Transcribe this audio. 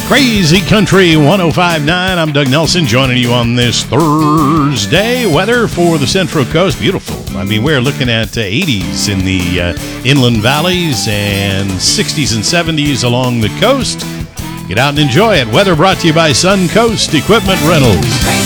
Crazy Country 105.9. I'm Doug Nelson joining you on this Thursday. Weather for the Central Coast, beautiful. I mean, we're looking at 80s in the inland valleys and 60s and 70s along the coast. Get out and enjoy it. Weather brought to you by Suncoast Equipment Rentals.